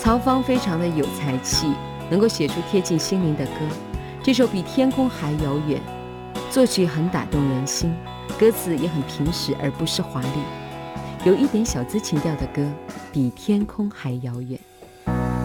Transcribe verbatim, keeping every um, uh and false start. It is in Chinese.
曹芳非常的有才气，能够写出贴近心灵的歌。这首比天空还遥远，作曲很打动人心，歌词也很平实而不是华丽，有一点小资情调的歌，比天空还遥远。